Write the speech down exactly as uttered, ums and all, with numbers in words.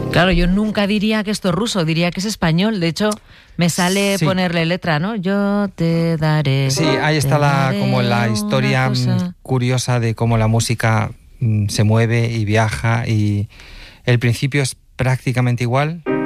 Claro, yo nunca diría que esto es ruso, diría que es español. De hecho, me sale Sí. ponerle letra, ¿no? Yo te daré. Sí, ahí está la, como la historia cosa. curiosa de cómo la música mm, se mueve y viaja, y el principio es prácticamente igual.